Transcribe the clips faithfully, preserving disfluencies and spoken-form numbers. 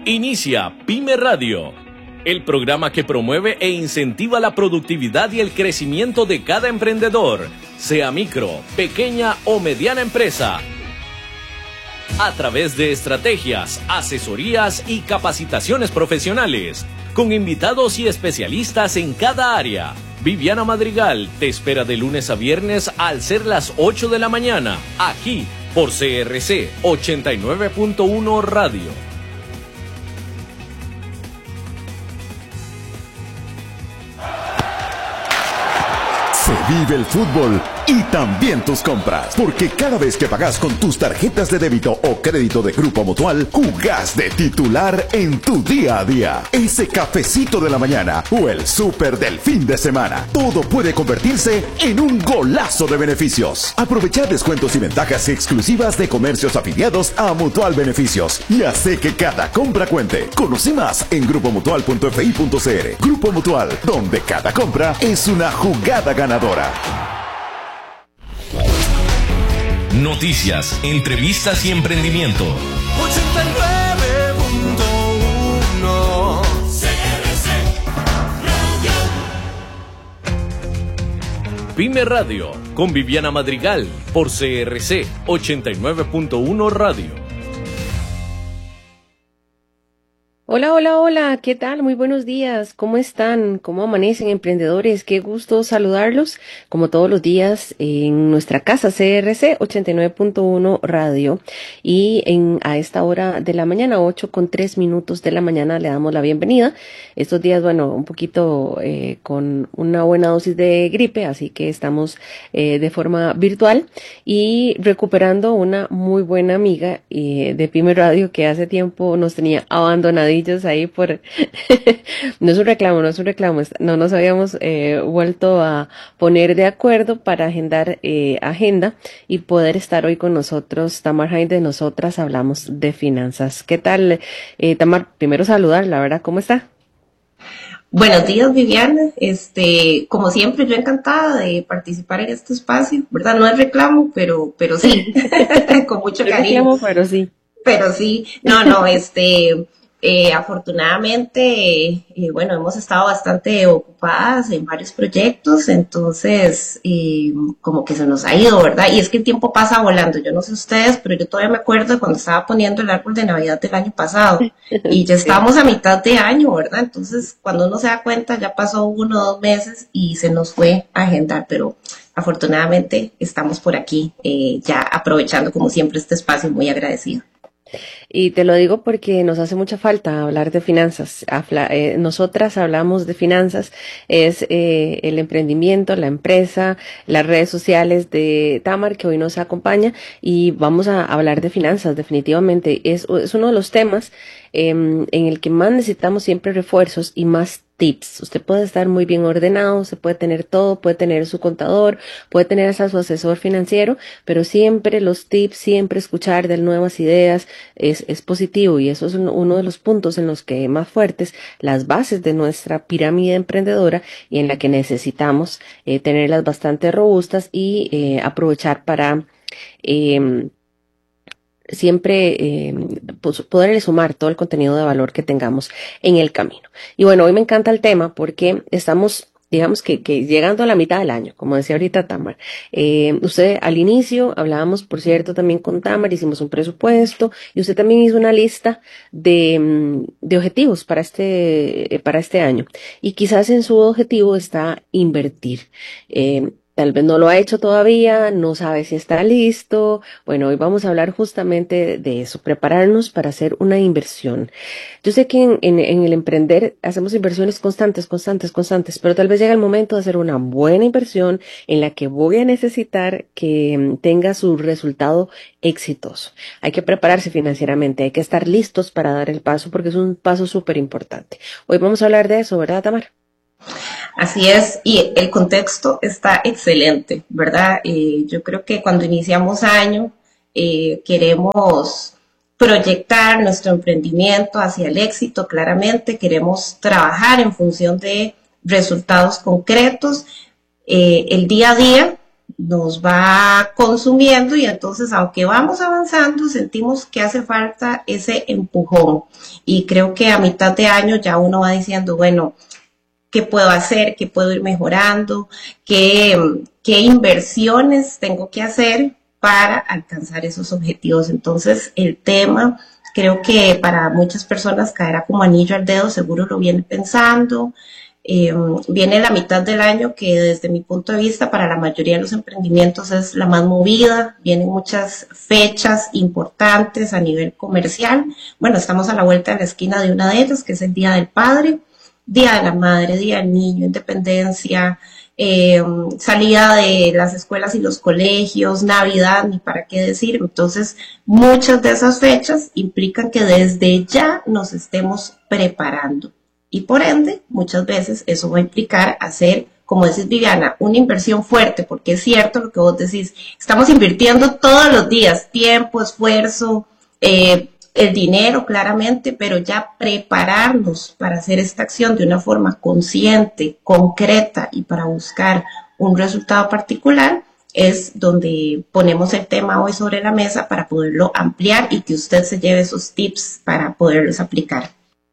Inicia Pyme Radio, el programa que promueve e incentiva la productividad y el crecimiento de cada emprendedor, sea micro, pequeña o mediana empresa, a través de estrategias, asesorías y capacitaciones profesionales, con invitados y especialistas en cada área. Viviana Madrigal te espera de lunes a viernes al ser las ocho de la mañana, aquí por C R C ochenta y nueve punto uno Radio. Se vive el fútbol y también tus compras, porque cada vez que pagas con tus tarjetas de débito o crédito de Grupo Mutual, jugás de titular en tu día a día. Ese cafecito de la mañana o el súper del fin de semana, todo puede convertirse en un golazo de beneficios. Aprovechar descuentos y ventajas exclusivas de comercios afiliados a Mutual Beneficios y hace que cada compra cuente. Conoce más en grupo mutual punto f i punto c r. Grupo Mutual, donde cada compra es una jugada ganadora. Noticias, entrevistas y emprendimiento. ochenta y nueve punto uno C R C Radio. Pyme Radio con Viviana Madrigal por C R C ochenta y nueve punto uno Radio. Hola, hola, hola, ¿qué tal? Muy buenos días, ¿cómo están? ¿Cómo amanecen, emprendedores? Qué gusto saludarlos, como todos los días, en nuestra casa C R C ochenta y nueve punto uno Radio, y en a esta hora de la mañana, ocho con tres minutos de la mañana, le damos la bienvenida. Estos días, bueno, un poquito eh, con una buena dosis de gripe, así que estamos eh, de forma virtual y recuperando una muy buena amiga eh, de Pyme Radio que hace tiempo nos tenía abandonadita ahí por no es un reclamo, no es un reclamo, no nos habíamos eh, vuelto a poner de acuerdo para agendar eh, agenda y poder estar hoy con nosotros. Tamar Jaime de Nosotras Hablamos de Finanzas. ¿Qué tal, eh, Tamar? Primero saludarla, ¿verdad? ¿Cómo está? Buenos días, Viviana. Este, como siempre, yo encantada de participar en este espacio, ¿verdad? No es reclamo, pero, pero sí, con mucho cariño. Reclamo, pero sí. Pero sí, no, no, este, Eh, afortunadamente, eh, bueno, hemos estado bastante ocupadas en varios proyectos, entonces eh, como que se nos ha ido, ¿verdad? Y es que el tiempo pasa volando, yo no sé ustedes, pero yo todavía me acuerdo cuando estaba poniendo el árbol de Navidad del año pasado y ya estábamos a mitad de año, ¿verdad? Entonces cuando uno se da cuenta ya pasó uno o dos meses y se nos fue a agendar, pero afortunadamente estamos por aquí, eh, ya aprovechando como siempre este espacio, muy agradecido. Y te lo digo porque nos hace mucha falta hablar de finanzas. Habla, eh, nosotras hablamos de finanzas, es eh, el emprendimiento, la empresa, las redes sociales de Tamar que hoy nos acompaña y vamos a hablar de finanzas definitivamente. Es, es uno de los temas eh, en el que más necesitamos siempre refuerzos y más tips. Usted puede estar muy bien ordenado, se puede tener todo, puede tener su contador, puede tener hasta su asesor financiero, pero siempre los tips, siempre escuchar de nuevas ideas es, es positivo y eso es uno de los puntos en los que más fuertes, las bases de nuestra pirámide emprendedora y en la que necesitamos eh, tenerlas bastante robustas y eh, aprovechar para eh, siempre eh, pues, poderle sumar todo el contenido de valor que tengamos en el camino. Y bueno, hoy me encanta el tema porque estamos, digamos que, que llegando a la mitad del año, como decía ahorita Tamar. Eh, usted al inicio hablábamos, por cierto, también con Tamar, hicimos un presupuesto y usted también hizo una lista de, de objetivos para este, para este año. Y quizás en su objetivo está invertir. Eh, Tal vez no lo ha hecho todavía, no sabe si está listo. Bueno, hoy vamos a hablar justamente de eso, prepararnos para hacer una inversión. Yo sé que en, en, en el emprender hacemos inversiones constantes, constantes, constantes, pero tal vez llega el momento de hacer una buena inversión en la que voy a necesitar que tenga su resultado exitoso. Hay que prepararse financieramente, hay que estar listos para dar el paso porque es un paso súper importante. Hoy vamos a hablar de eso, ¿verdad, Tamar? Así es, y el contexto está excelente, ¿verdad? Eh, yo creo que cuando iniciamos año eh, queremos proyectar nuestro emprendimiento hacia el éxito, claramente queremos trabajar en función de resultados concretos. Eh, el día a día nos va consumiendo y entonces aunque vamos avanzando sentimos que hace falta ese empujón y creo que a mitad de año ya uno va diciendo, bueno, ¿qué puedo hacer? ¿Qué puedo ir mejorando? ¿Qué, qué inversiones tengo que hacer para alcanzar esos objetivos? Entonces el tema creo que para muchas personas caerá como anillo al dedo, seguro lo vienen pensando. Eh, viene la mitad del año que desde mi punto de vista para la mayoría de los emprendimientos es la más movida, vienen muchas fechas importantes a nivel comercial. Bueno, estamos a la vuelta de la esquina de una de ellas, que es el Día del Padre, Día de la Madre, Día del Niño, Independencia, eh, salida de las escuelas y los colegios, Navidad, ni para qué decir. Entonces, muchas de esas fechas implican que desde ya nos estemos preparando. Y por ende, muchas veces eso va a implicar hacer, como decís Viviana, una inversión fuerte, porque es cierto lo que vos decís, estamos invirtiendo todos los días, tiempo, esfuerzo, eh, el dinero claramente, pero ya prepararnos para hacer esta acción de una forma consciente, concreta y para buscar un resultado particular, es donde ponemos el tema hoy sobre la mesa para poderlo ampliar y que usted se lleve esos tips para poderlos aplicar.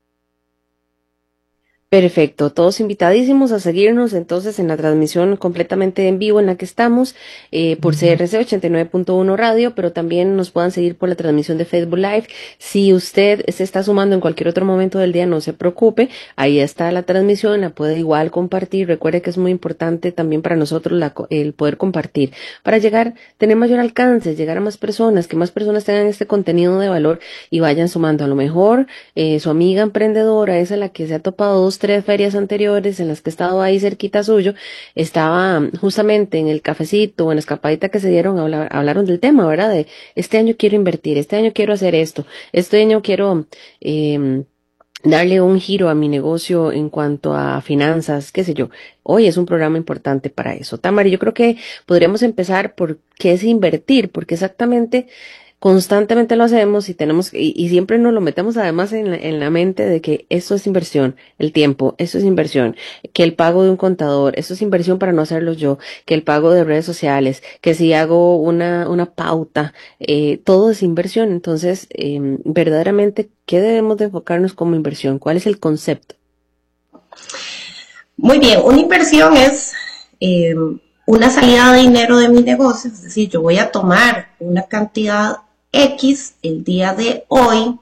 Perfecto, todos invitadísimos a seguirnos entonces en la transmisión completamente en vivo en la que estamos eh, por C R C ochenta y nueve punto uno Radio, pero también nos puedan seguir por la transmisión de Facebook Live. Si usted se está sumando en cualquier otro momento del día, no se preocupe, ahí está la transmisión, la puede igual compartir. Recuerde que es muy importante también para nosotros la, el poder compartir, para llegar, tener mayor alcance, llegar a más personas, que más personas tengan este contenido de valor y vayan sumando. A lo mejor eh, su amiga emprendedora, esa la que se ha topado dos tres ferias anteriores en las que he estado ahí cerquita suyo, estaba justamente en el cafecito o en la escapadita que se dieron, hablar, hablaron del tema, ¿verdad? De este año quiero invertir, este año quiero hacer esto, este año quiero eh, darle un giro a mi negocio en cuanto a finanzas, qué sé yo. Hoy es un programa importante para eso. Tamara, yo creo que podríamos empezar por qué es invertir, porque exactamente constantemente lo hacemos y tenemos y, y siempre nos lo metemos además en la, en la mente de que esto es inversión, el tiempo, esto es inversión, que el pago de un contador, esto es inversión para no hacerlo yo, que el pago de redes sociales, que si hago una una pauta, eh, todo es inversión. Entonces, eh, verdaderamente, ¿qué debemos de enfocarnos como inversión? ¿Cuál es el concepto? Muy bien, una inversión es eh, una salida de dinero de mi negocio, es decir, yo voy a tomar una cantidad X el día de hoy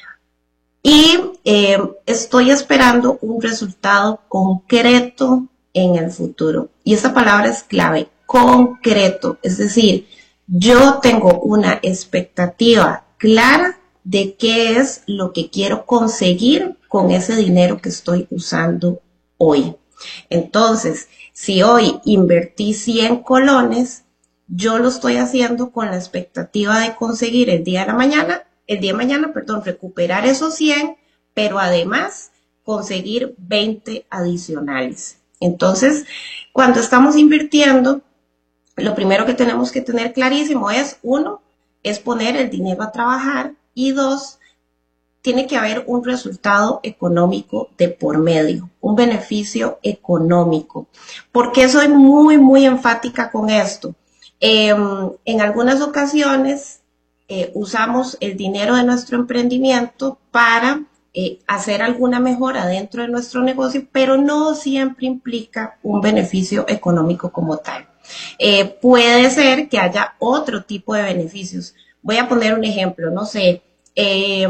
y eh, estoy esperando un resultado concreto en el futuro. Y esa palabra es clave, concreto. Es decir, yo tengo una expectativa clara de qué es lo que quiero conseguir con ese dinero que estoy usando hoy. Entonces, si hoy invertí cien colones, yo lo estoy haciendo con la expectativa de conseguir el día de la mañana, el día de mañana, perdón, recuperar esos cien, pero además conseguir veinte adicionales. Entonces, cuando estamos invirtiendo, lo primero que tenemos que tener clarísimo es, uno, es poner el dinero a trabajar y dos, tiene que haber un resultado económico de por medio, un beneficio económico. ¿Por qué soy muy, muy enfática con esto? Eh, en algunas ocasiones eh, usamos el dinero de nuestro emprendimiento para eh, hacer alguna mejora dentro de nuestro negocio, pero no siempre implica un beneficio económico como tal. Eh, puede ser que haya otro tipo de beneficios. Voy a poner un ejemplo, no sé, eh,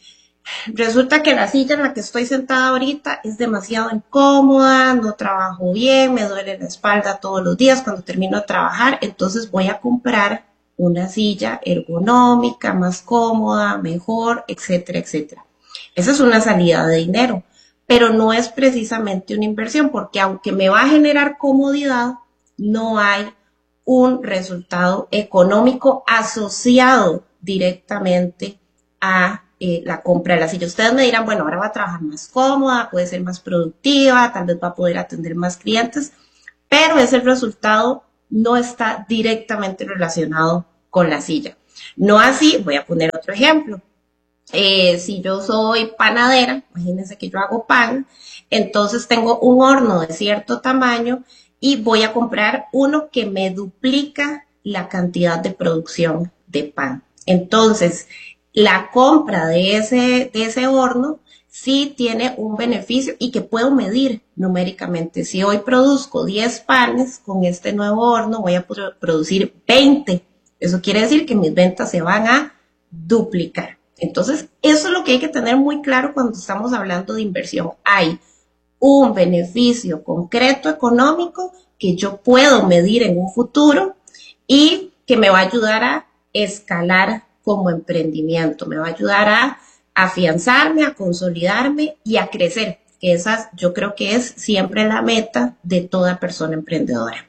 resulta que la silla en la que estoy sentada ahorita es demasiado incómoda, no trabajo bien, me duele la espalda todos los días cuando termino de trabajar, entonces voy a comprar una silla ergonómica, más cómoda, mejor, etcétera, etcétera. Esa es una salida de dinero, pero no es precisamente una inversión, porque aunque me va a generar comodidad, no hay un resultado económico asociado directamente a Eh, la compra de la silla. Ustedes me dirán, bueno, ahora va a trabajar más cómoda, puede ser más productiva, tal vez va a poder atender más clientes, pero ese resultado no está directamente relacionado con la silla. No así, voy a poner otro ejemplo. Eh, si yo soy panadera, imagínense que yo hago pan, entonces tengo un horno de cierto tamaño y voy a comprar uno que me duplica la cantidad de producción de pan. Entonces, la compra de ese, de ese horno sí tiene un beneficio y que puedo medir numéricamente. Si hoy produzco diez panes con este nuevo horno, voy a producir veinte. Eso quiere decir que mis ventas se van a duplicar. Entonces, eso es lo que hay que tener muy claro cuando estamos hablando de inversión. Hay un beneficio concreto económico que yo puedo medir en un futuro y que me va a ayudar a escalar como emprendimiento, me va a ayudar a afianzarme, a consolidarme y a crecer, que esa yo creo que es siempre la meta de toda persona emprendedora.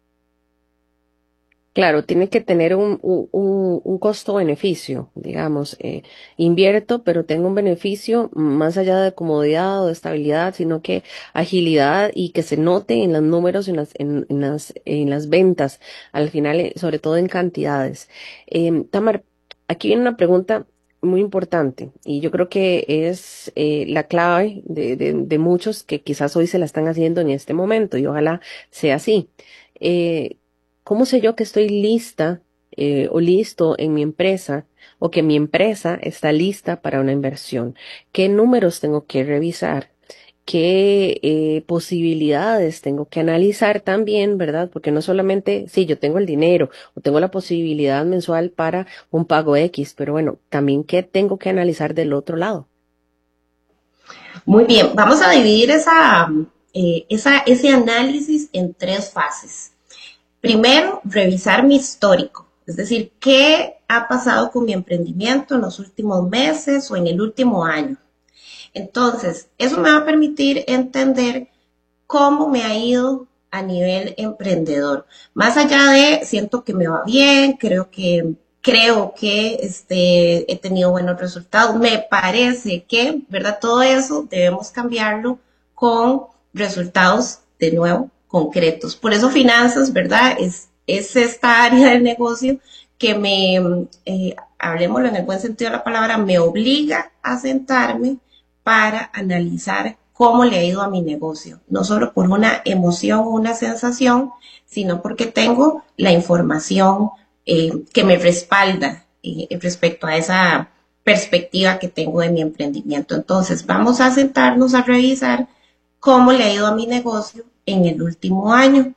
Claro, tiene que tener un, un, un costo-beneficio, digamos, eh, invierto, pero tengo un beneficio más allá de comodidad o de estabilidad, sino que agilidad y que se note en los números, en las, en, en las, en las ventas, al final, eh, sobre todo en cantidades. Eh, Tamar, aquí viene una pregunta muy importante y yo creo que es eh, la clave de, de, de muchos que quizás hoy se la están haciendo en este momento y ojalá sea así. Eh, ¿Cómo sé yo que estoy lista eh, o listo en mi empresa o que mi empresa está lista para una inversión? ¿Qué números tengo que revisar? ¿Qué eh, posibilidades tengo que analizar también, verdad? Porque no solamente, sí, yo tengo el dinero o tengo la posibilidad mensual para un pago X, pero bueno, también qué tengo que analizar del otro lado. Muy bien, vamos a dividir esa, eh, esa, ese análisis en tres fases. Primero, revisar mi histórico, es decir, qué ha pasado con mi emprendimiento en los últimos meses o en el último año. Entonces, eso me va a permitir entender cómo me ha ido a nivel emprendedor. Más allá de, siento que me va bien, creo que, creo que este, he tenido buenos resultados, me parece que, ¿verdad? Todo eso debemos cambiarlo con resultados, de nuevo, concretos. Por eso finanzas, ¿verdad? Es, es esta área del negocio que me, eh, hablemoslo en el buen sentido de la palabra, me obliga a sentarme para analizar cómo le ha ido a mi negocio. No solo por una emoción o una sensación, sino porque tengo la información eh, que me respalda eh, respecto a esa perspectiva que tengo de mi emprendimiento. Entonces, vamos a sentarnos a revisar cómo le ha ido a mi negocio en el último año.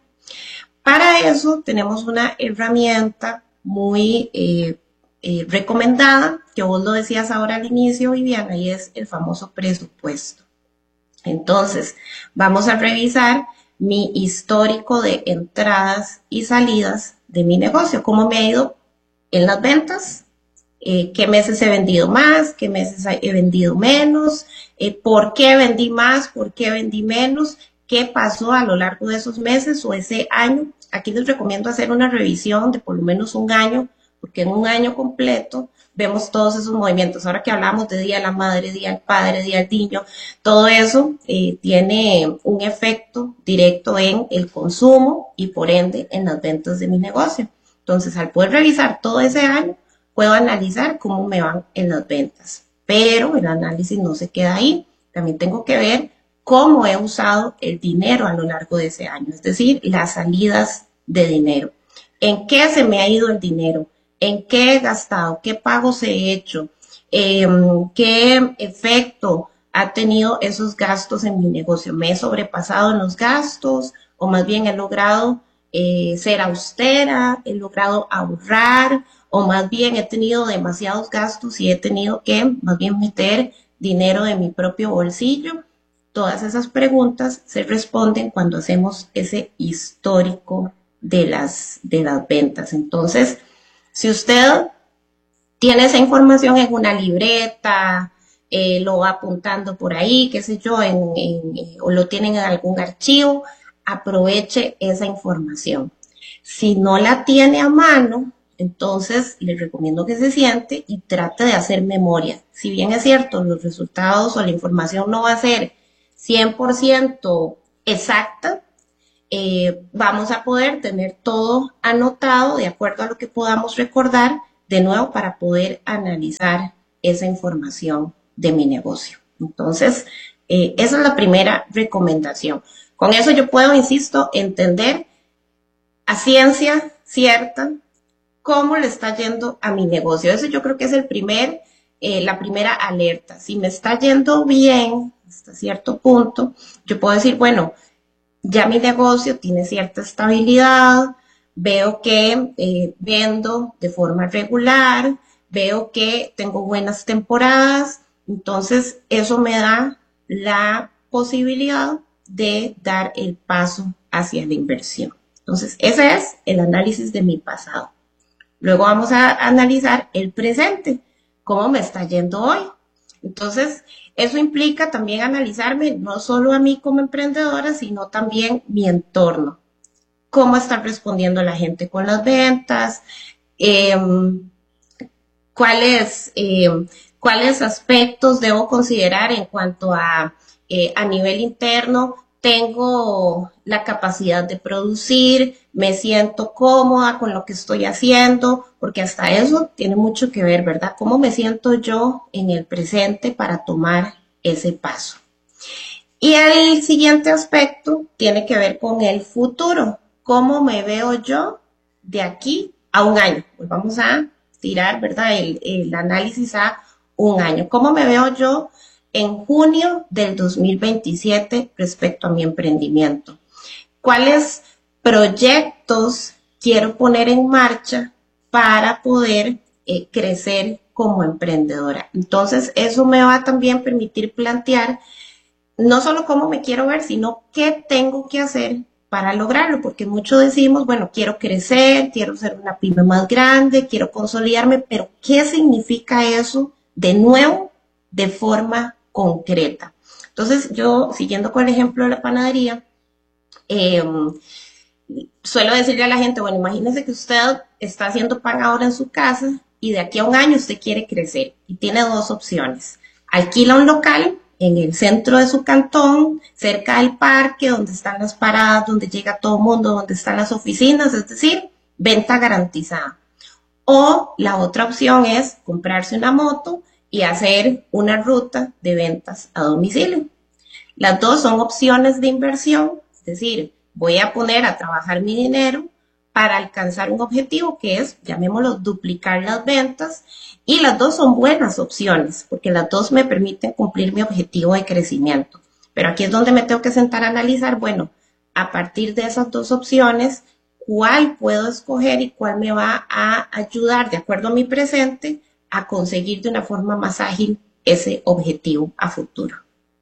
Para eso tenemos una herramienta muy eh, eh, recomendada, que vos lo decías ahora al inicio, Viviana, y es el famoso presupuesto. Entonces, vamos a revisar mi histórico de entradas y salidas de mi negocio, cómo me ha ido en las ventas, eh, qué meses he vendido más, qué meses he vendido menos, eh, por qué vendí más, por qué vendí menos, qué pasó a lo largo de esos meses o ese año. Aquí les recomiendo hacer una revisión de por lo menos un año, porque en un año completo vemos todos esos movimientos. Ahora que hablamos de Día de la Madre, Día del Padre, Día del Niño, todo eso eh, tiene un efecto directo en el consumo y por ende en las ventas de mi negocio. Entonces, al poder revisar todo ese año, puedo analizar cómo me van en las ventas. Pero el análisis no se queda ahí. También tengo que ver cómo he usado el dinero a lo largo de ese año, es decir, las salidas de dinero. ¿En qué se me ha ido el dinero? ¿En qué he gastado? ¿Qué pagos he hecho? Eh, ¿Qué efecto ha tenido esos gastos en mi negocio? ¿Me he sobrepasado en los gastos? ¿O más bien he logrado eh, ser austera? ¿He logrado ahorrar? ¿O más bien he tenido demasiados gastos y he tenido que más bien meter dinero de mi propio bolsillo? Todas esas preguntas se responden cuando hacemos ese histórico de las, de las ventas. Entonces, si usted tiene esa información en una libreta, eh, lo va apuntando por ahí, qué sé yo, en, en, o lo tienen en algún archivo, aproveche esa información. Si no la tiene a mano, entonces le recomiendo que se siente y trate de hacer memoria. Si bien es cierto, los resultados o la información no va a ser cien por ciento exacta, eh, vamos a poder tener todo anotado de acuerdo a lo que podamos recordar, de nuevo, para poder analizar esa información de mi negocio. Entonces, eh, esa es la primera recomendación. Con eso yo puedo, insisto, entender a ciencia cierta cómo le está yendo a mi negocio. Eso yo creo que es el primer, eh, la primera alerta. Si me está yendo bien hasta cierto punto, yo puedo decir, bueno, ya mi negocio tiene cierta estabilidad, veo que eh, vendo de forma regular, veo que tengo buenas temporadas, entonces eso me da la posibilidad de dar el paso hacia la inversión. Entonces, ese es el análisis de mi pasado. Luego vamos a analizar el presente, cómo me está yendo hoy. Entonces, eso implica también analizarme no solo a mí como emprendedora, sino también mi entorno. Cómo está respondiendo la gente con las ventas, eh, cuáles, eh, cuáles aspectos debo considerar en cuanto a, eh, a nivel interno. Tengo la capacidad de producir, me siento cómoda con lo que estoy haciendo, porque hasta eso tiene mucho que ver, ¿verdad? ¿Cómo me siento yo en el presente para tomar ese paso? Y el siguiente aspecto tiene que ver con el futuro. ¿Cómo me veo yo de aquí a un año? Pues vamos a tirar, ¿verdad? El, el análisis a un año. ¿Cómo me veo yo en junio del dos mil veintisiete respecto a mi emprendimiento? ¿Cuáles proyectos quiero poner en marcha para poder eh, crecer como emprendedora? Entonces, eso me va a también permitir plantear no solo cómo me quiero ver, sino qué tengo que hacer para lograrlo, porque muchos decimos, bueno, quiero crecer, quiero ser una pyme más grande, quiero consolidarme, pero ¿qué significa eso de nuevo, de forma concreta? Entonces, yo, siguiendo con el ejemplo de la panadería, eh, suelo decirle a la gente, bueno, imagínese que usted está haciendo pan ahora en su casa y de aquí a un año usted quiere crecer y tiene dos opciones. Alquila un local en el centro de su cantón, cerca del parque, donde están las paradas, donde llega todo el mundo, donde están las oficinas, es decir, venta garantizada. O la otra opción es comprarse una moto y hacer una ruta de ventas a domicilio. Las dos son opciones de inversión, es decir, voy a poner a trabajar mi dinero para alcanzar un objetivo que es, llamémoslo, duplicar las ventas, y las dos son buenas opciones, porque las dos me permiten cumplir mi objetivo de crecimiento. Pero aquí es donde me tengo que sentar a analizar, bueno, a partir de esas dos opciones, ¿cuál puedo escoger y cuál me va a ayudar, de acuerdo a mi presente, a conseguir de una forma más ágil ese objetivo a futuro?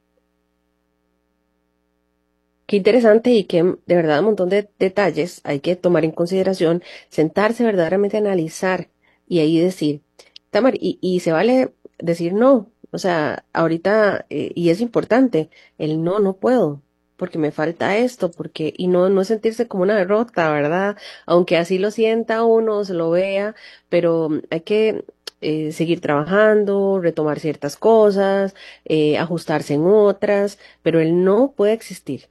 Qué interesante y que de verdad un montón de detalles hay que tomar en consideración, sentarse verdaderamente a analizar y ahí decir, Tamar, y, y se vale decir no, o sea, ahorita, eh, y es importante, el no, no puedo, porque me falta esto, porque, y no, no sentirse como una derrota, ¿verdad? Aunque así lo sienta uno, se lo vea, pero hay que eh, seguir trabajando, retomar ciertas cosas, eh, ajustarse en otras, pero el no puede existir.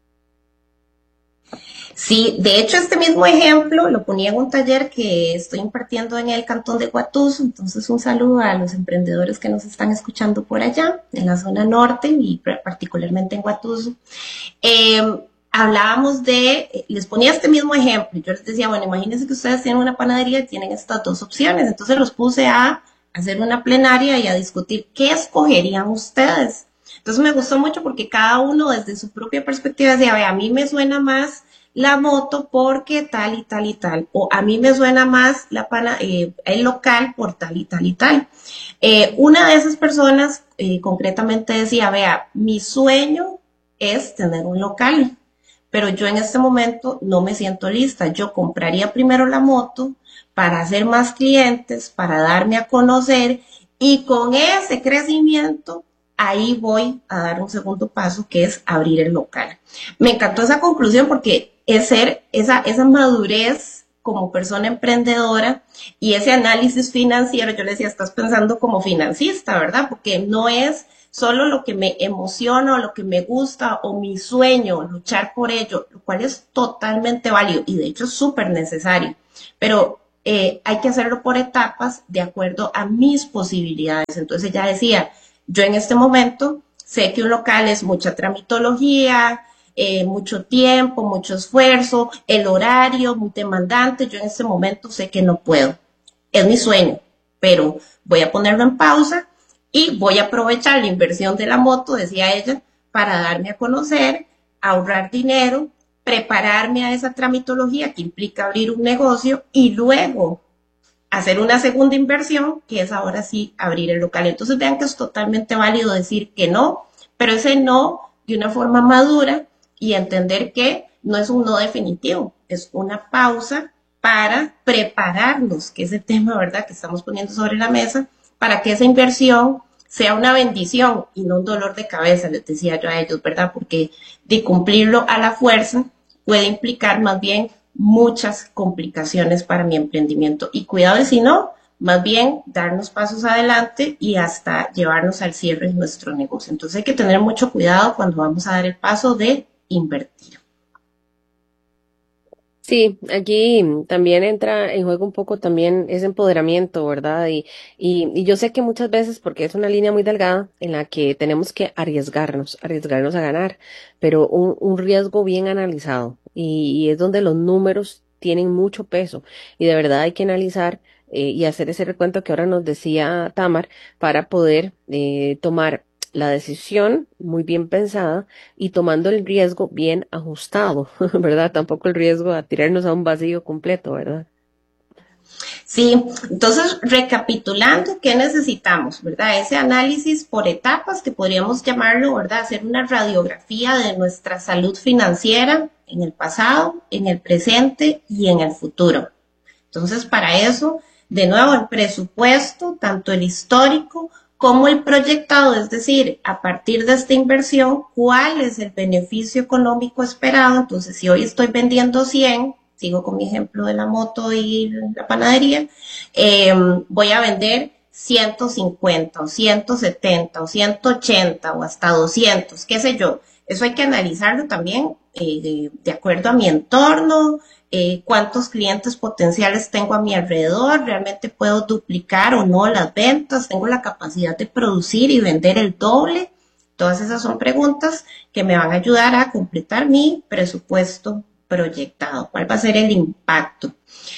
Sí, de hecho este mismo ejemplo lo ponía en un taller que estoy impartiendo en el cantón de Guatuso, entonces un saludo a los emprendedores que nos están escuchando por allá, en la zona norte y particularmente en Guatuso. Eh, hablábamos de, les ponía este mismo ejemplo, yo les decía, bueno, imagínense que ustedes tienen una panadería y tienen estas dos opciones, entonces los puse a hacer una plenaria y a discutir qué escogerían ustedes. Entonces me gustó mucho porque cada uno desde su propia perspectiva decía, a mí me suena más la moto porque tal y tal y tal, o a mí me suena más la pana, eh, el local por tal y tal y tal. Eh, una de esas personas eh, concretamente decía, vea, mi sueño es tener un local, pero yo en este momento no me siento lista, yo compraría primero la moto para hacer más clientes, para darme a conocer y con ese crecimiento ahí voy a dar un segundo paso que es abrir el local. Me encantó esa conclusión porque es ser esa, esa madurez como persona emprendedora y ese análisis financiero. Yo le decía, estás pensando como financista, ¿verdad? Porque no es solo lo que me emociona o lo que me gusta o mi sueño, luchar por ello, lo cual es totalmente válido y de hecho es súper necesario. Pero eh, hay que hacerlo por etapas de acuerdo a mis posibilidades. Entonces ya decía, yo en este momento sé que un local es mucha tramitología, eh, mucho tiempo, mucho esfuerzo, el horario muy demandante, yo en este momento sé que no puedo. Es mi sueño, pero voy a ponerlo en pausa y voy a aprovechar la inversión de la moto, decía ella, para darme a conocer, ahorrar dinero, prepararme a esa tramitología que implica abrir un negocio y luego hacer una segunda inversión, que es ahora sí abrir el local. Entonces vean que es totalmente válido decir que no, pero ese no de una forma madura y entender que no es un no definitivo, es una pausa para prepararnos, que es el tema, ¿verdad?, que estamos poniendo sobre la mesa, para que esa inversión sea una bendición y no un dolor de cabeza, les decía yo a ellos, ¿verdad? Porque de cumplirlo a la fuerza puede implicar más bien muchas complicaciones para mi emprendimiento. Y cuidado, y si no, más bien darnos pasos adelante y hasta llevarnos al cierre de nuestro negocio. Entonces hay que tener mucho cuidado cuando vamos a dar el paso de invertir. Sí, aquí también entra en juego un poco también ese empoderamiento, ¿verdad? Y, y, y yo sé que muchas veces, porque es una línea muy delgada en la que tenemos que arriesgarnos, arriesgarnos a ganar, pero un, un riesgo bien analizado. Y, y es donde los números tienen mucho peso. Y de verdad hay que analizar eh, y hacer ese recuento que ahora nos decía Tamar para poder eh, tomar la decisión muy bien pensada y tomando el riesgo bien ajustado, ¿verdad? Tampoco el riesgo a tirarnos a un vacío completo, ¿verdad? Sí, entonces recapitulando, ¿qué necesitamos, verdad? Ese análisis por etapas que podríamos llamarlo, ¿verdad? Hacer una radiografía de nuestra salud financiera en el pasado, en el presente y en el futuro. Entonces, para eso, de nuevo, el presupuesto, tanto el histórico como el proyectado, es decir, a partir de esta inversión, ¿cuál es el beneficio económico esperado? Entonces, si hoy estoy vendiendo cien, sigo con mi ejemplo de la moto y la panadería, eh, voy a vender ciento cincuenta o ciento setenta o ciento ochenta o hasta doscientos, qué sé yo. Eso hay que analizarlo también eh, de, de acuerdo a mi entorno, eh, cuántos clientes potenciales tengo a mi alrededor, realmente puedo duplicar o no las ventas, tengo la capacidad de producir y vender el doble. Todas esas son preguntas que me van a ayudar a completar mi presupuesto proyectado. ¿Cuál va a ser el impacto?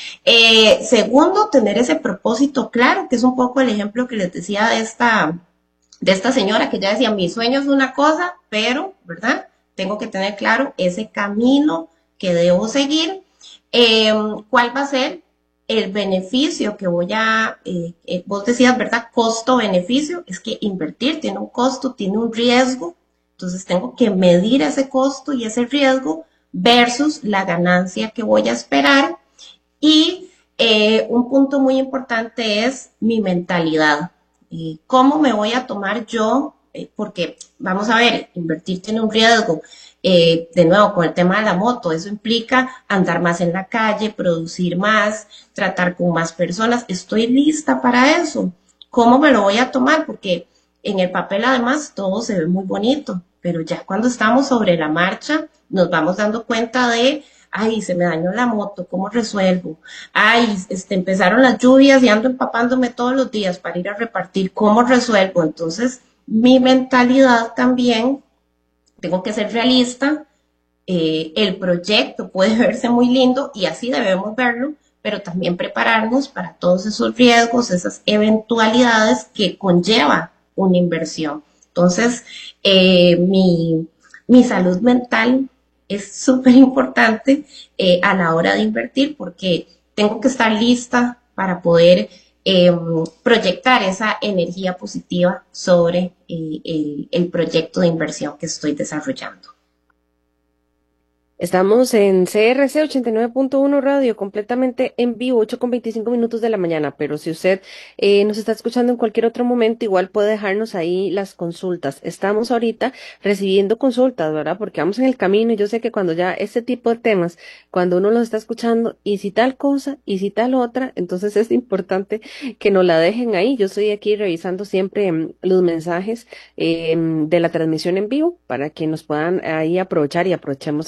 Eh, segundo, tener ese propósito claro, que es un poco el ejemplo que les decía de esta, de esta señora que ya decía, mi sueño es una cosa, pero, ¿verdad? Tengo que tener claro ese camino que debo seguir. Eh, ¿Cuál va a ser el beneficio que voy a, eh, eh, vos decías, ¿verdad? Costo-beneficio, es que invertir tiene un costo, tiene un riesgo, entonces tengo que medir ese costo y ese riesgo versus la ganancia que voy a esperar. Y eh, un punto muy importante es mi mentalidad. Eh, ¿Cómo me voy a tomar yo? Eh, porque, vamos a ver, invertir tiene un riesgo. Eh, de nuevo, con el tema de la moto, eso implica andar más en la calle, producir más, tratar con más personas. ¿Estoy lista para eso? ¿Cómo me lo voy a tomar? Porque en el papel, además, todo se ve muy bonito, pero ya cuando estamos sobre la marcha, nos vamos dando cuenta de, ay, se me dañó la moto, ¿cómo resuelvo? Ay, este, empezaron las lluvias y ando empapándome todos los días para ir a repartir, ¿cómo resuelvo? Entonces, mi mentalidad también, tengo que ser realista, eh, el proyecto puede verse muy lindo y así debemos verlo, pero también prepararnos para todos esos riesgos, esas eventualidades que conlleva una inversión. Entonces, eh, mi, mi salud mental es súper importante eh, a la hora de invertir porque tengo que estar lista para poder eh, proyectar esa energía positiva sobre eh, el, el proyecto de inversión que estoy desarrollando. Estamos en C R C ochenta y nueve punto uno Radio, completamente en vivo, ocho con veinticinco minutos de la mañana, pero si usted eh, nos está escuchando en cualquier otro momento, igual puede dejarnos ahí las consultas. Estamos ahorita recibiendo consultas, ¿verdad? Porque vamos en el camino y yo sé que cuando ya este tipo de temas, cuando uno los está escuchando, y si tal cosa, y si tal otra, entonces es importante que nos la dejen ahí. Yo estoy aquí revisando siempre mm, los mensajes eh, de la transmisión en vivo para que nos puedan ahí aprovechar y aprovechemos a Tamar.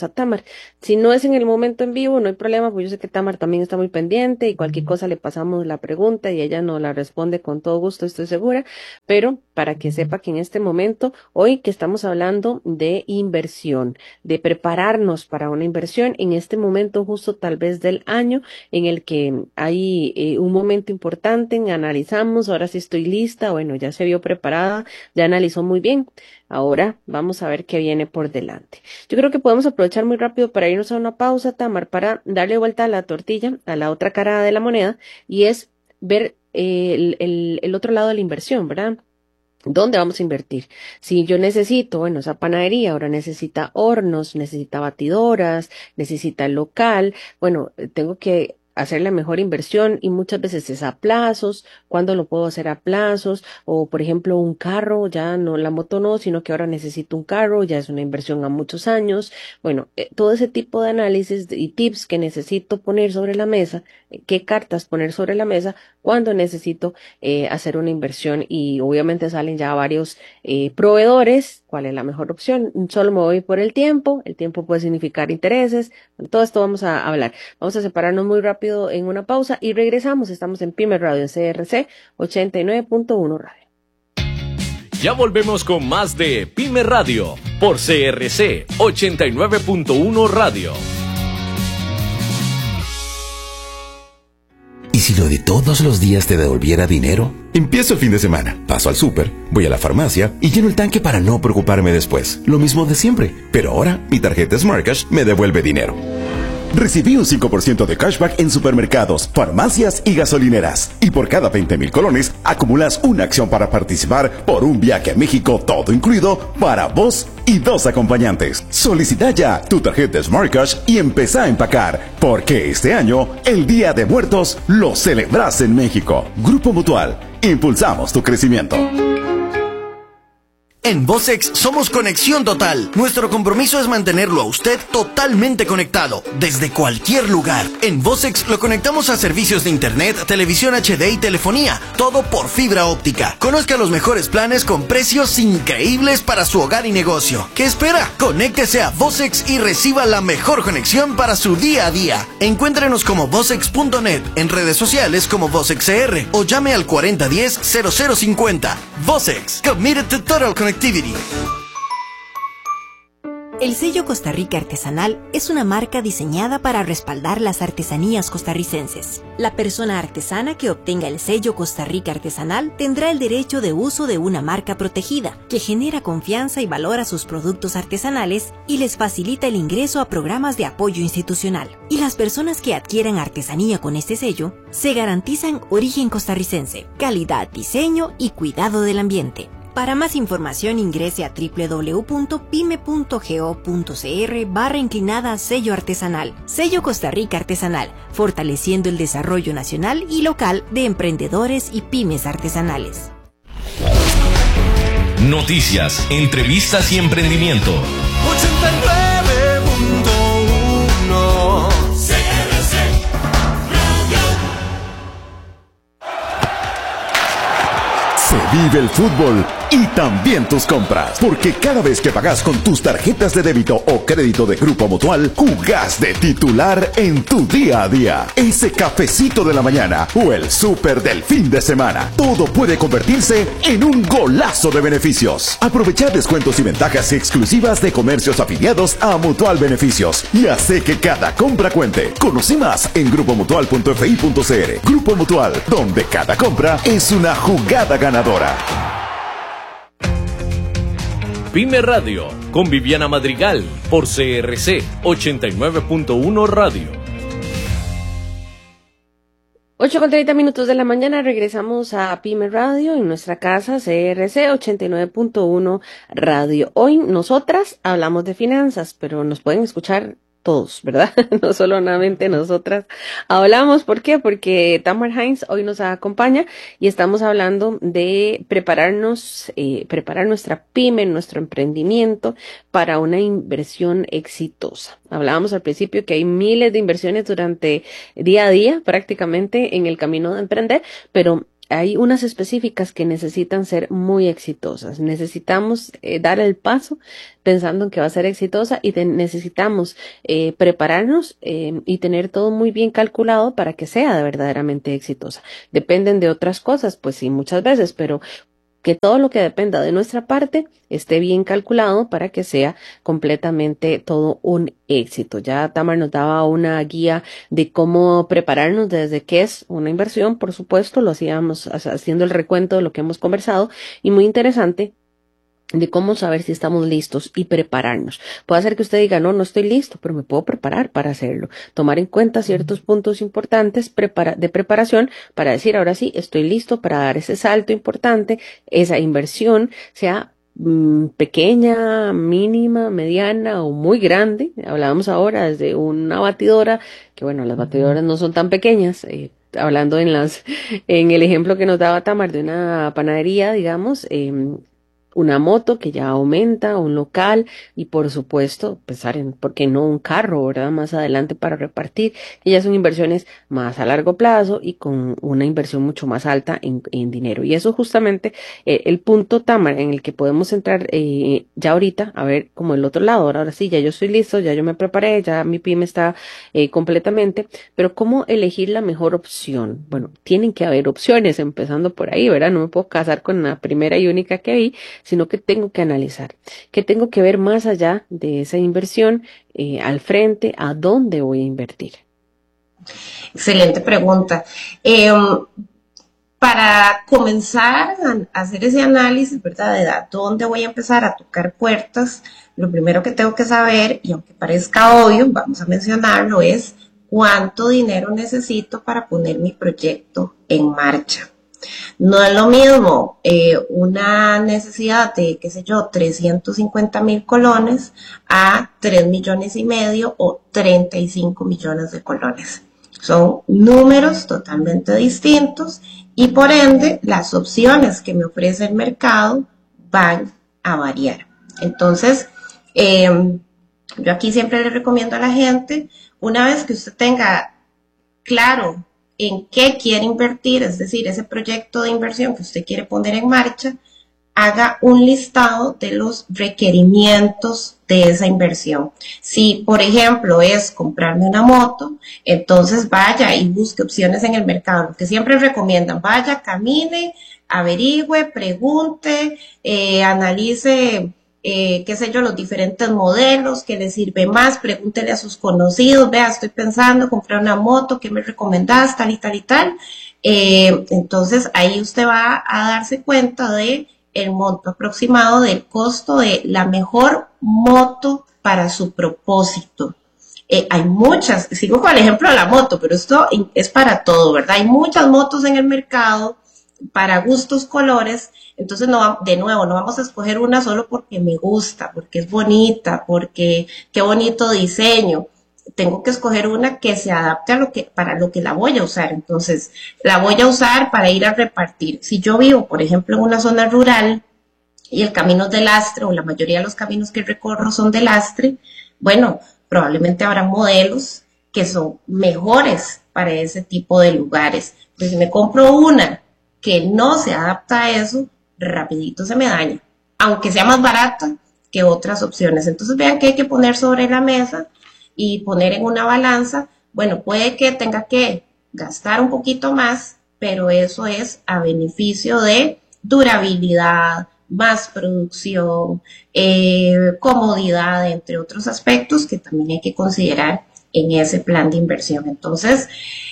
llamar. Si no es en el momento en vivo, no hay problema, pues yo sé que Tamar también está muy pendiente y cualquier cosa le pasamos la pregunta y ella nos la responde con todo gusto, estoy segura, pero para que sepa que en este momento, hoy que estamos hablando de inversión, de prepararnos para una inversión, en este momento justo tal vez del año en el que hay eh, un momento importante, en analizamos, ahora sí estoy lista, bueno, ya se vio preparada, ya analizó muy bien, ahora vamos a ver qué viene por delante. Yo creo que podemos aprovechar muy rápido para irnos a una pausa, Tamar, para darle vuelta a la tortilla, a la otra cara de la moneda, y es ver eh, el, el, el otro lado de la inversión, ¿verdad? ¿Dónde vamos a invertir? Si yo necesito, bueno, esa panadería ahora necesita hornos, necesita batidoras, necesita el local, bueno, tengo que hacer la mejor inversión y muchas veces es a plazos, cuándo lo puedo hacer a plazos, o por ejemplo un carro, ya no la moto no, sino que ahora necesito un carro, ya es una inversión a muchos años, bueno, eh, todo ese tipo de análisis y tips que necesito poner sobre la mesa, eh, qué cartas poner sobre la mesa, cuando necesito eh, hacer una inversión y obviamente salen ya varios eh, proveedores, cuál es la mejor opción, solo me voy por el tiempo, el tiempo puede significar intereses, todo esto vamos a hablar, vamos a separarnos muy rápido en una pausa y regresamos. Estamos en Pyme Radio, en C R C ochenta y nueve punto uno Radio. Ya volvemos con más de Pyme Radio por C R C ochenta y nueve punto uno Radio. ¿Y si lo de todos los días te devolviera dinero? Empiezo el fin de semana, paso al súper, voy a la farmacia y lleno el tanque para no preocuparme después. Lo mismo de siempre, pero ahora mi tarjeta SmartCash me devuelve dinero. Recibí un cinco por ciento de cashback en supermercados, farmacias y gasolineras. Y por cada veinte mil colones, acumulas una acción para participar por un viaje a México, todo incluido, para vos y dos acompañantes. Solicita ya tu tarjeta SmartCash y empezá a empacar, porque este año, el Día de Muertos, lo celebras en México. Grupo Mutual, impulsamos tu crecimiento. En Vocex somos conexión total. Nuestro compromiso es mantenerlo a usted totalmente conectado, desde cualquier lugar. En Vocex lo conectamos a servicios de internet, televisión H D y telefonía, todo por fibra óptica. Conozca los mejores planes con precios increíbles para su hogar y negocio. ¿Qué espera? Conéctese a Vocex y reciba la mejor conexión para su día a día. Encuéntrenos como vocex punto net, en redes sociales como VocexCR o llame al cuarenta diez cero cero cincuenta. Vocex, committed to total connectivity. El sello Costa Rica Artesanal es una marca diseñada para respaldar las artesanías costarricenses. La persona artesana que obtenga el sello Costa Rica Artesanal tendrá el derecho de uso de una marca protegida, que genera confianza y valor a sus productos artesanales y les facilita el ingreso a programas de apoyo institucional. Y las personas que adquieran artesanía con este sello se garantizan origen costarricense, calidad, diseño y cuidado del ambiente. Para más información ingrese a doble u doble u doble u punto pyme punto go punto cr barra inclinada sello artesanal. Sello Costa Rica Artesanal, fortaleciendo el desarrollo nacional y local de emprendedores y pymes artesanales. Noticias, entrevistas y emprendimiento. ochenta y nueve punto uno C R C Radio. Se vive el fútbol y también tus compras, porque cada vez que pagas con tus tarjetas de débito o crédito de Grupo Mutual, jugás de titular en tu día a día. Ese cafecito de la mañana o el súper del fin de semana, todo puede convertirse en un golazo de beneficios. Aprovecha descuentos y ventajas exclusivas de comercios afiliados a Mutual Beneficios y hace que cada compra cuente. Conoce más en grupo mutual punto f i punto c r. Grupo Mutual, donde cada compra es una jugada ganadora. Pyme Radio con Viviana Madrigal por C R C ochenta y nueve punto uno Radio. ocho con treinta minutos de la mañana, regresamos a Pyme Radio en nuestra casa C R C ochenta y nueve punto uno Radio. Hoy nosotras hablamos de finanzas, pero nos pueden escuchar todos, ¿verdad? No solamente nosotras hablamos. ¿Por qué? Porque Tamar Hines hoy nos acompaña y estamos hablando de prepararnos, eh, preparar nuestra pyme, nuestro emprendimiento para una inversión exitosa. Hablábamos al principio que hay miles de inversiones durante día a día, prácticamente en el camino de emprender, pero hay unas específicas que necesitan ser muy exitosas. Necesitamos eh, dar el paso pensando en que va a ser exitosa y te, necesitamos eh, prepararnos eh, y tener todo muy bien calculado para que sea verdaderamente exitosa. Dependen de otras cosas, pues sí, muchas veces, pero que todo lo que dependa de nuestra parte esté bien calculado para que sea completamente todo un éxito. Ya Tamar nos daba una guía de cómo prepararnos desde qué es una inversión, por supuesto, lo hacíamos haciendo el recuento de lo que hemos conversado y muy interesante de cómo saber si estamos listos y prepararnos. Puede ser que usted diga, no, no estoy listo, pero me puedo preparar para hacerlo. Tomar en cuenta ciertos puntos importantes prepara- de preparación para decir, ahora sí, estoy listo para dar ese salto importante, esa inversión, sea mmm, pequeña, mínima, mediana o muy grande. Hablábamos ahora desde una batidora, que bueno, las batidoras no son tan pequeñas, eh, hablando en las, en el ejemplo que nos daba Tamar de una panadería, digamos, eh, una moto que ya aumenta, un local y por supuesto pensar en, ¿por qué no un carro, verdad? Más adelante para repartir. Y ya son inversiones más a largo plazo y con una inversión mucho más alta en, en dinero. Y eso justamente eh, el punto, Tamar, en el que podemos entrar eh, ya ahorita, a ver como el otro lado. Ahora, ahora sí, ya yo estoy listo, ya yo me preparé, ya mi pyme está eh, completamente, pero ¿cómo elegir la mejor opción? Bueno, tienen que haber opciones, empezando por ahí, ¿verdad? No me puedo casar con la primera y única que vi, sino que tengo que analizar, que tengo que ver más allá de esa inversión, eh, al frente, a dónde voy a invertir. Excelente pregunta. Eh, para comenzar a hacer ese análisis, ¿verdad? De a dónde voy a empezar a tocar puertas, lo primero que tengo que saber, y aunque parezca obvio, vamos a mencionarlo, es cuánto dinero necesito para poner mi proyecto en marcha. No es lo mismo eh, una necesidad de, qué sé yo, trescientos cincuenta mil colones a tres millones y medio o treinta y cinco millones de colones. Son números totalmente distintos y por ende las opciones que me ofrece el mercado van a variar. Entonces, eh, yo aquí siempre le recomiendo a la gente, una vez que usted tenga claro en qué quiere invertir, es decir, ese proyecto de inversión que usted quiere poner en marcha, haga un listado de los requerimientos de esa inversión. Si, por ejemplo, es comprarme una moto, entonces vaya y busque opciones en el mercado. Lo que siempre recomiendan, vaya, camine, averigüe, pregunte, eh, analice, Eh, qué sé yo, los diferentes modelos, que le sirve más, pregúntele a sus conocidos, vea, estoy pensando comprar una moto, ¿qué me recomendás? Tal y tal y tal. Eh, entonces ahí usted va a darse cuenta de el monto aproximado del costo de la mejor moto para su propósito. Eh, hay muchas, sigo con el ejemplo de la moto, pero esto es para todo, ¿verdad? Hay muchas motos en el mercado para gustos, colores. Entonces, no, de nuevo, no vamos a escoger una solo porque me gusta, porque es bonita, porque qué bonito diseño. Tengo que escoger una que se adapte a lo que, para lo que la voy a usar. Entonces, la voy a usar para ir a repartir. Si yo vivo, por ejemplo, en una zona rural y el camino es de lastre, o la mayoría de los caminos que recorro son de lastre, bueno, probablemente habrá modelos que son mejores para ese tipo de lugares. Pues si me compro una que no se adapta a eso, rapidito se me daña, aunque sea más barata que otras opciones. Entonces vean que hay que poner sobre la mesa y poner en una balanza. Bueno, puede que tenga que gastar un poquito más, pero eso es a beneficio de durabilidad, más producción, eh, comodidad, entre otros aspectos que también hay que considerar en ese plan de inversión. Entonces,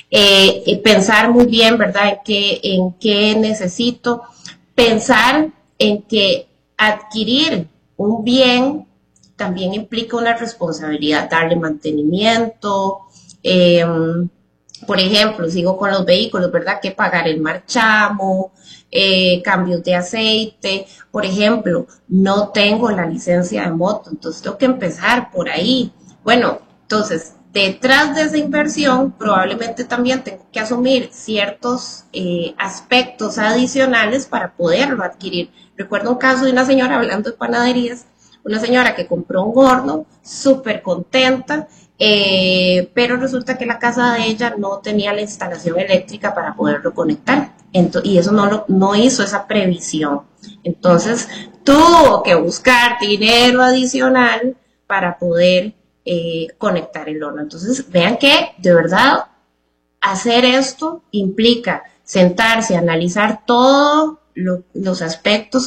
eh, pensar muy bien, ¿verdad?, en qué, en qué necesito. Pensar en que adquirir un bien también implica una responsabilidad, darle mantenimiento. Eh, por ejemplo, sigo con los vehículos, ¿verdad?, que pagar el marchamo, eh, cambios de aceite. Por ejemplo, no tengo la licencia de moto, entonces tengo que empezar por ahí. Bueno, entonces, detrás de esa inversión probablemente también tengo que asumir ciertos eh, aspectos adicionales para poderlo adquirir. Recuerdo un caso de una señora, hablando de panaderías, una señora que compró un horno, súper contenta, eh, pero resulta que la casa de ella no tenía la instalación eléctrica para poderlo conectar. ento- y eso no, lo, no hizo esa previsión. Entonces tuvo que buscar dinero adicional para poder eh, conectar el horno. Entonces vean que de verdad hacer esto implica sentarse, analizar todos lo, los aspectos